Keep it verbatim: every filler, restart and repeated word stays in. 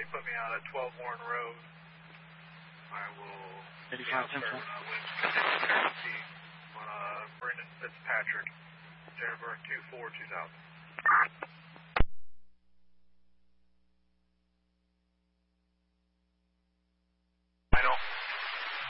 you put me out at twelve Warren Road. I will be out there when I win. Uh, Brendan Fitzpatrick, Jennifer two four two thousand.